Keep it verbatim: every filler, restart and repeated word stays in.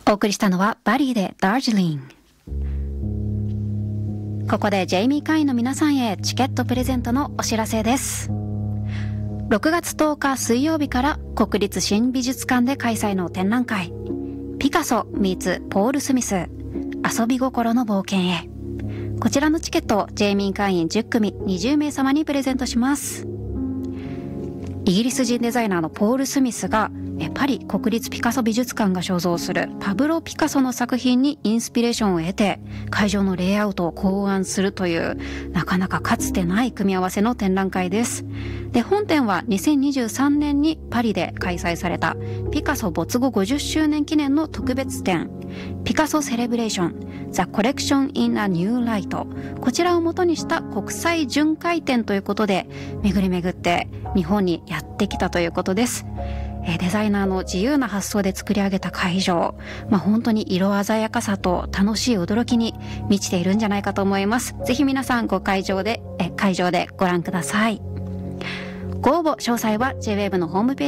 お送りしたのはバリーでダージリン。ここでジェイミー会員の皆さんへチケットプレゼントのお知らせです。ろくがつとおか水曜日から国立新美術館で開催の展覧会、ピカソ メイツ ポール・スミス遊び心の冒険へ。こちらのチケットをジェイミー会員じゅっくみにじゅうめい様にプレゼントします。イギリス人デザイナーのポール・スミスがパリ国立ピカソ美術館が所蔵するパブロ・ピカソの作品にインスピレーションを得て会場のレイアウトを考案するというなかなかかつてない組み合わせの展覧会です。で、本展はにせんにじゅうさんねんにパリで開催されたピカソ没後ごじゅっしゅうねん記念の特別展、ピカソセレブレーション The Collection in a New Light、 こちらを元にした国際巡回展ということで巡り巡って日本にやってきたということです。デザイナーの自由な発想で作り上げた会場、まあ、本当に色鮮やかさと楽しい驚きに満ちているんじゃないかと思います。ぜひ皆さんご会場でえ会場でご覧ください。ご応募詳細は J-ウェーブ のホームページ